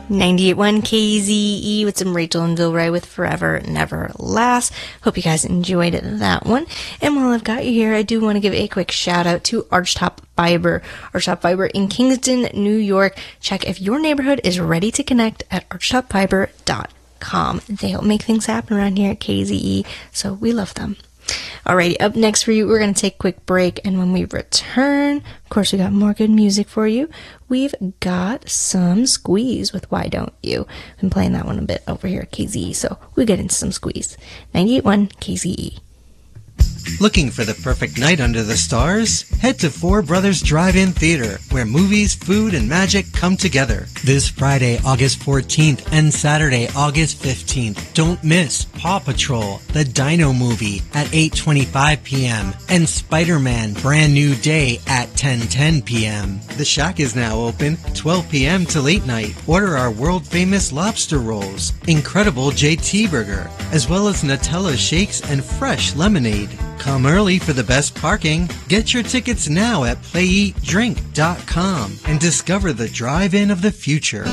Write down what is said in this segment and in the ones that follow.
98.1 KZE with some Rachel and Vilray with Forever Never Last. Hope you guys enjoyed that one. And while I've got you here, I do want to give a quick shout out to Archtop Fiber. Archtop Fiber in Kingston, New York. Check if your neighborhood is ready to connect at archtopfiber.com. They help make things happen around here at KZE, so we love them. Alrighty, up next for you, we're going to take a quick break, and when we return, of course, we got more good music for you. We've got some Squeeze with Why Don't You. I've been playing that one a bit over here at KZE, so we'll get into some Squeeze. 98.1 KZE. Looking for the perfect night under the stars? Head to Four Brothers Drive-In Theater, where movies, food, and magic come together. This Friday, August 14th, and Saturday, August 15th. Don't miss Paw Patrol, the Dino Movie, at 8:25 p.m., and Spider-Man Brand New Day at 10:10 p.m. The Shack is now open 12 p.m. to late night. Order our world-famous lobster rolls, incredible JT Burger, as well as Nutella shakes and fresh lemonade. Come early for the best parking. Get your tickets now at playeatdrink.com and discover the drive-in of the future.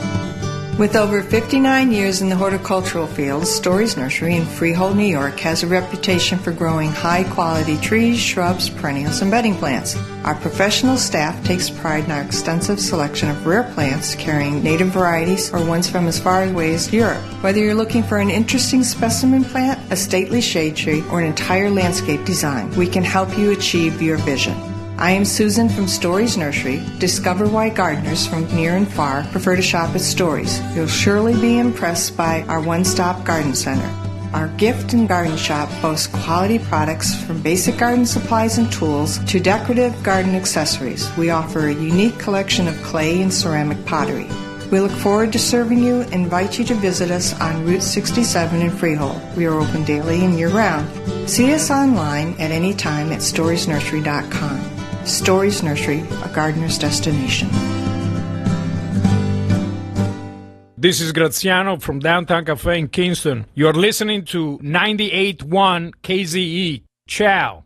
With over 59 years in the horticultural field, Stories Nursery in Freehold, New York has a reputation for growing high-quality trees, shrubs, perennials, and bedding plants. Our professional staff takes pride in our extensive selection of rare plants carrying native varieties or ones from as far away as Europe. Whether you're looking for an interesting specimen plant, a stately shade tree, or an entire landscape design, we can help you achieve your vision. I am Susan from Stories Nursery. Discover why gardeners from near and far prefer to shop at Stories. You'll surely be impressed by our one-stop garden center. Our gift and garden shop boasts quality products from basic garden supplies and tools to decorative garden accessories. We offer a unique collection of clay and ceramic pottery. We look forward to serving you and invite you to visit us on Route 67 in Freehold. We are open daily and year-round. See us online at any time at storiesnursery.com. Stories Nursery, a gardener's destination. This is Graziano from Downtown Cafe in Kingston. You're listening to 98.1 KZE. Ciao.